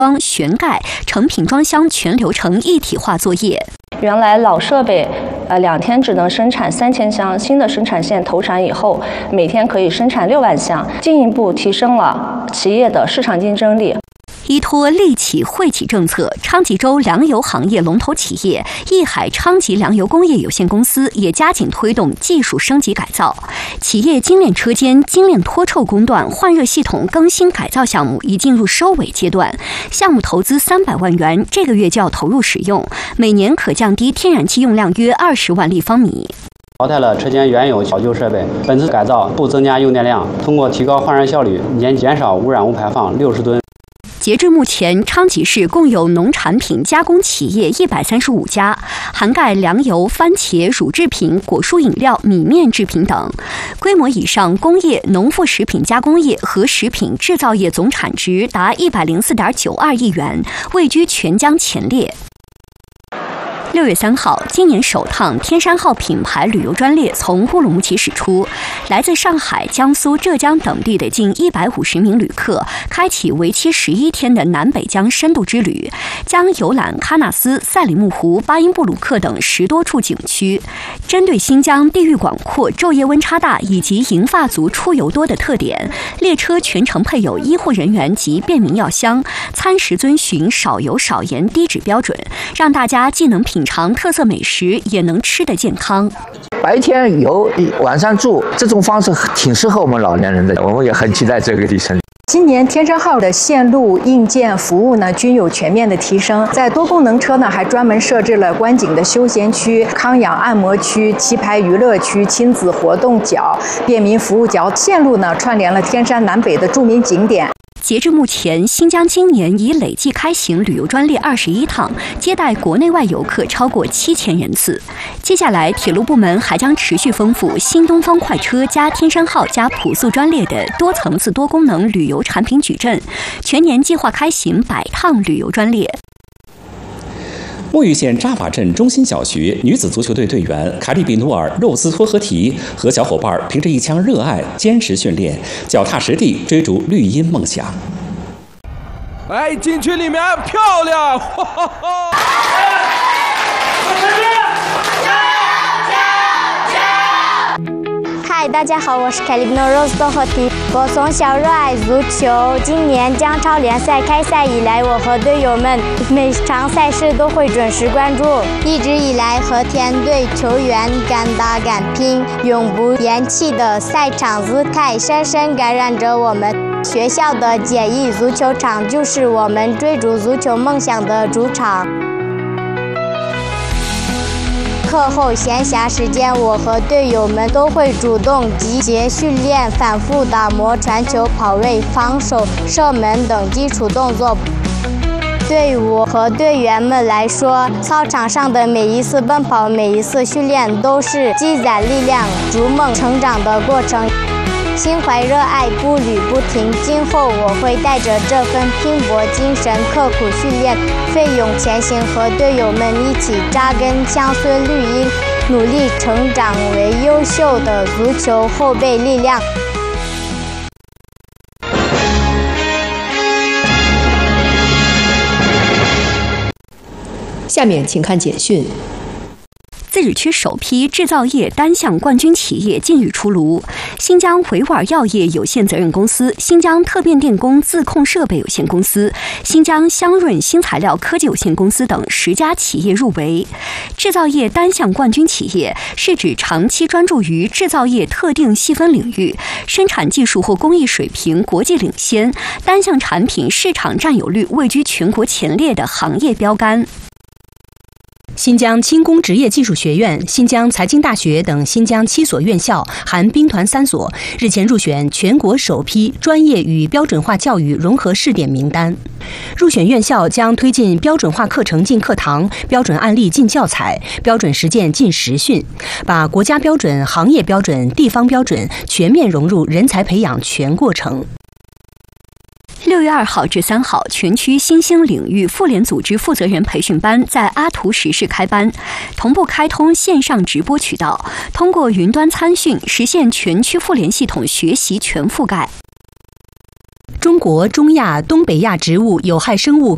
旋盖、成品装箱全流程一体化作业。 原来老设备，2天只能生产3000箱，新的生产线投产以后，每天可以生产6万箱，进一步提升了企业的市场竞争力。 依托利企惠企政策，昌吉州粮油行业龙头企业益海昌吉粮油工业有限公司也加紧推动技术升级改造，企业精炼车间、精炼脱臭工段换热系统更新改造项目已进入收尾阶段，项目投资300万元，这个月就要投入使用，每年可降低天然气用量约20万立方米。 淘汰了车间原有老旧设备，本次改造不增加用电量，通过提高换热效率，年减少污染物排放60吨。 截至目前，昌吉市共有农产品加工企业135家，涵盖粮油、番茄、乳制品、果蔬饮料、米面制品等。规模以上工业、农副食品加工业和食品制造业总产值达104.92亿元，位居全江前列。6月3号，今年首趟天山号品牌旅游专列从乌鲁木齐驶出，来自上海、江苏、浙江等地的近150名旅客，开启为期11天的南北疆深度之旅，将游览喀纳斯、赛里木湖、巴音布鲁克等10多处景区。针对新疆地域广阔、昼夜温差大以及银发族出游多的特点，列车全程配有医护人员及便民药箱，餐食遵循少油少盐低脂标准，让大家既能品尝特色美食，也能吃得健康。 白天游，晚上住，这种方式挺适合我们老年人的，我们也很期待这个里程。 今年天山号的线路、硬件、服务呢均有全面的提升，在多功能车呢还专门设置了观景的休闲区、康养按摩区、棋牌娱乐区、亲子活动角、便民服务角，线路呢串联了天山南北的著名景点。 截至目前，新疆今年已累计开行旅游专列21趟，接待国内外游客超过7000人次。接下来，铁路部门还将持续丰富新东方快车加天山号加普速专列的多层次多功能旅游产品矩阵，全年计划开行100趟旅游专列。 墨玉县扎法镇中心小学女子足球队队员卡里比努尔·肉斯托合提和小伙伴凭着一腔热爱，坚持训练，脚踏实地追逐绿茵梦想。 哎，禁区里面漂亮！哈哈哈！ 嗨，大家好，我是卡里比努尔·肉斯托合提。我从小热爱足球，今年江超联赛开赛以来，我和队友们每场赛事都会准时关注。一直以来，和田队球员敢打敢拼、永不言弃的赛场姿态，深深感染着我们。学校的简易足球场就是我们追逐足球梦想的主场。课后闲暇时间，我和队友们都会主动集结训练，反复打磨传球、跑位、防守、射门等基础动作。对我和队员们来说，操场上的每一次奔跑、每一次训练，都是积攒力量、逐梦成长的过程。心怀热爱，不履不停。今后我会带着这份拼搏精神，刻苦训练，奋勇前行，和队友们一起扎根乡村绿茵，努力成长为优秀的足球后备力量。 下面请看简讯。 自治区首批制造业单项冠军企业近日出炉，新疆维吾尔药业有限责任公司、新疆特变电工自控设备有限公司、新疆香润新材料科技有限公司等10家企业入围。制造业单项冠军企业是指长期专注于制造业特定细分领域，生产技术或工艺水平国际领先，单项产品市场占有率位居全国前列的行业标杆。 新疆轻工职业技术学院、新疆财经大学等新疆7所院校含兵团3所，日前入选全国首批专业与标准化教育融合试点名单。入选院校将推进标准化课程进课堂、标准案例进教材、标准实践进实训，把国家标准、行业标准、地方标准全面融入人才培养全过程。 6月2号至3号，全区新兴领域妇联组织负责人培训班在阿图什市开班，同步开通线上直播渠道，通过云端参训，实现全区妇联系统学习全覆盖。 中国、中亚、东北亚植物有害生物